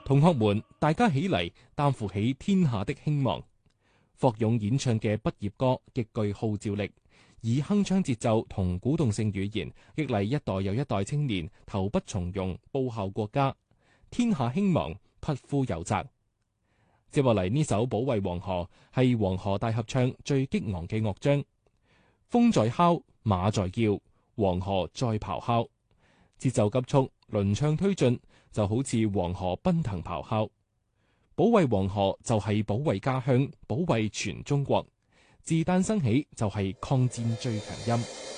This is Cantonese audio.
同學們，大家起嚟，擔負起天下的興亡。霍勇演唱嘅畢業歌極具號召力，以鏗鏘節奏同鼓動性語言，激勵一代又一代青年投筆從戎，報效國家。天下興亡，匹夫有責。接落嚟呢首《保衛黃河》係黃河大合唱最激昂嘅樂章。風在敲，馬在叫，黃河在咆哮，節奏急速，輪唱推進，就好似黃河奔騰咆哮。保衛黃河就係保衛家鄉，保衛全中國。自誕生起就係抗戰最強音。